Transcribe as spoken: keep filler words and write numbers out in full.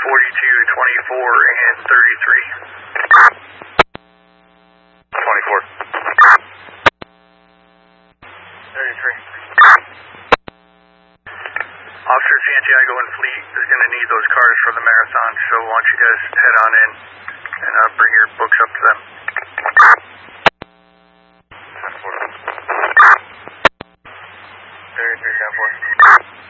forty-two, twenty-four, and thirty-three. twenty-four. thirty-three. Officer Santiago and Fleet is going to need those cars for the marathon, so why don't you guys head on in and uh, bring your books up to them.